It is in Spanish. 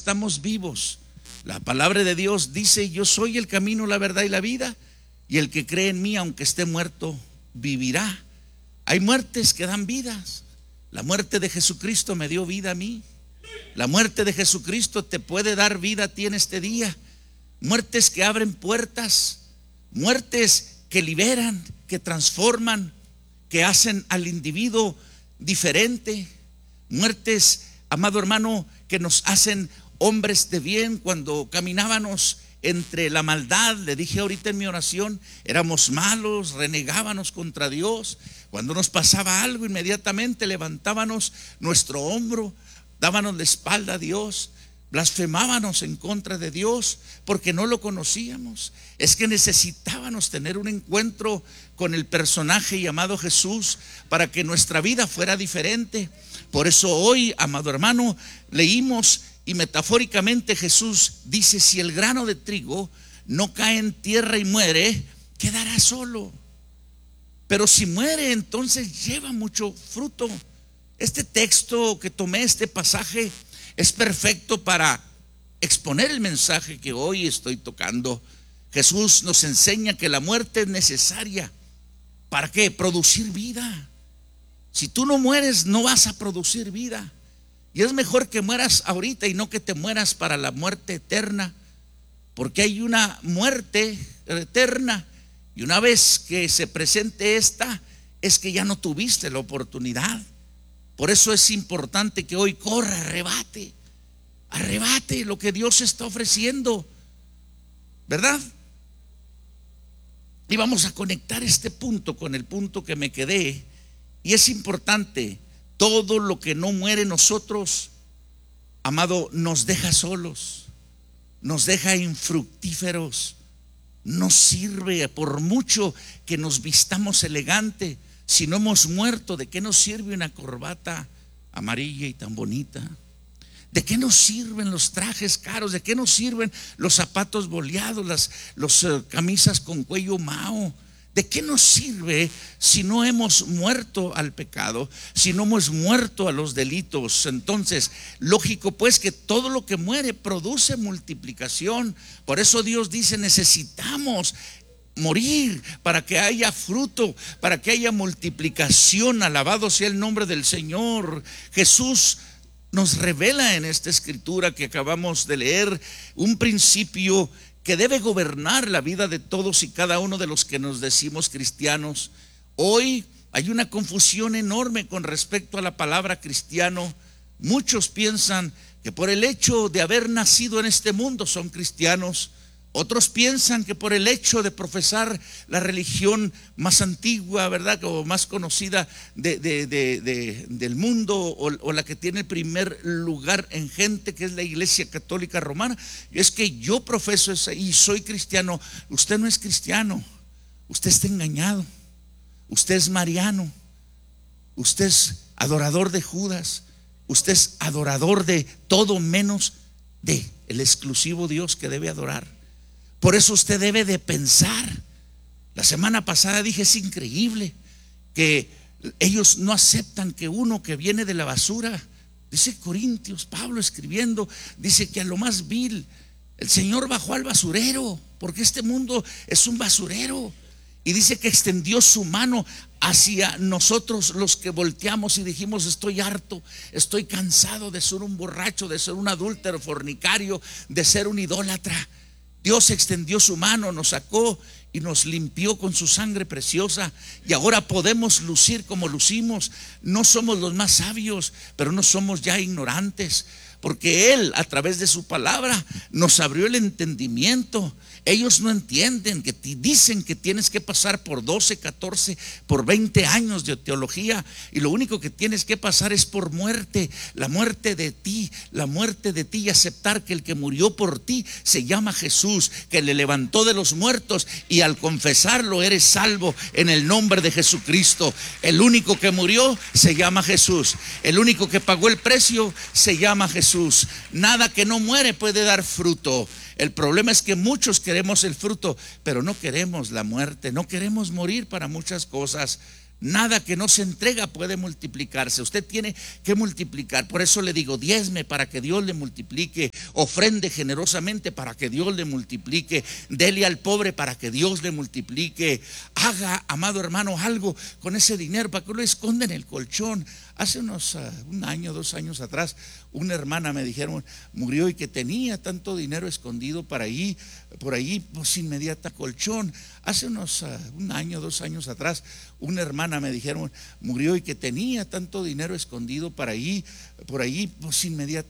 estamos vivos. La palabra de Dios dice: yo soy el camino, la verdad y la vida, y el que cree en mí, aunque esté muerto, vivirá. Hay muertes que dan vidas. La muerte de Jesucristo me dio vida a mí. La muerte de Jesucristo te puede dar vida a ti en este día. Muertes que abren puertas, muertes que liberan, que transforman, que hacen al individuo diferente. Muertes, amado hermano, que nos hacen hombres de bien. Cuando caminábamos entre la maldad, le dije ahorita en mi oración, éramos malos, renegábamos contra Dios. Cuando nos pasaba algo, inmediatamente levantábamos nuestro hombro, dábamos la espalda a Dios, blasfemábamos en contra de Dios porque no lo conocíamos. Es que necesitábamos tener un encuentro con el personaje llamado Jesús para que nuestra vida fuera diferente. Por eso hoy, amado hermano, leímos y metafóricamente Jesús dice: si el grano de trigo no cae en tierra y muere, quedará solo. Pero si muere, entonces lleva mucho fruto. Este texto que tomé, este pasaje, es perfecto para exponer el mensaje que hoy estoy tocando. Jesús nos enseña que la muerte es necesaria. ¿Para qué? Producir vida. Si tú no mueres, no vas a producir vida. Y es mejor que mueras ahorita y no que te mueras para la muerte eterna, porque hay una muerte eterna, y una vez que se presente esta, es que ya no tuviste la oportunidad. Por eso es importante que hoy corra, arrebate lo que Dios está ofreciendo, ¿verdad? Y vamos a conectar este punto con el punto que me quedé. Y es importante: todo lo que no muere en nosotros, amado, nos deja solos, nos deja infructíferos, no sirve. Por mucho que nos vistamos elegante, si no hemos muerto, ¿de qué nos sirve una corbata amarilla y tan bonita? ¿De qué nos sirven los trajes caros? ¿De qué nos sirven los zapatos boleados, las camisas con cuello mao? ¿De qué nos sirve si no hemos muerto al pecado, si no hemos muerto a los delitos? Entonces, lógico pues que todo lo que muere produce multiplicación. Por eso Dios dice: necesitamos morir para que haya fruto, para que haya multiplicación. Alabado sea el nombre del Señor. Jesús nos revela en esta escritura que acabamos de leer un principio que debe gobernar la vida de todos y cada uno de los que nos decimos cristianos. Hoy hay una confusión enorme con respecto a la palabra cristiano. Muchos piensan que por el hecho de haber nacido en este mundo son cristianos. Otros piensan que por el hecho de profesar la religión más antigua, ¿verdad?, o más conocida del mundo, o la que tiene el primer lugar en gente, que es la Iglesia Católica Romana, es que yo profeso esa y soy cristiano. Usted no es cristiano, usted está engañado, usted es mariano, usted es adorador de Judas, usted es adorador de todo menos de el exclusivo Dios que debe adorar. Por eso usted debe de pensar. La semana pasada dije: es increíble que ellos no aceptan que uno que viene de la basura, dice Corintios, Pablo escribiendo, dice que a lo más vil el Señor bajó al basurero, porque este mundo es un basurero. Y dice que extendió su mano hacia nosotros, los que volteamos y dijimos: estoy harto, estoy cansado de ser un borracho, de ser un adúltero, fornicario, de ser un idólatra. Dios extendió su mano, nos sacó y nos limpió con su sangre preciosa, y ahora podemos lucir como lucimos. No somos los más sabios, pero no somos ya ignorantes, porque Él, a través de su palabra, nos abrió el entendimiento. Ellos no entienden, que dicen que tienes que pasar por 12, 14, por 20 años de teología, y lo único que tienes que pasar es por muerte, la muerte de ti, y aceptar que el que murió por ti se llama Jesús, que le levantó de los muertos, y al confesarlo eres salvo en el nombre de Jesucristo. El único que murió se llama Jesús, el único que pagó el precio se llama Jesús. Nada que no muere puede dar fruto. El problema es que muchos queremos el fruto, pero no queremos la muerte, no queremos morir para muchas cosas. Nada que no se entrega puede multiplicarse. Usted tiene que multiplicar. Por eso le digo, diezme para que Dios le multiplique. Ofrende generosamente para que Dios le multiplique. Dele al pobre para que Dios le multiplique. Haga, amado hermano, algo con ese dinero para que lo esconda en el colchón. Hace un año, 2 años atrás, una hermana me dijeron, murió y que tenía tanto dinero escondido por ahí, pues inmediata colchón. Hace un año, 2 años atrás, una hermana me dijeron, murió y que tenía tanto dinero escondido por ahí, pues inmediata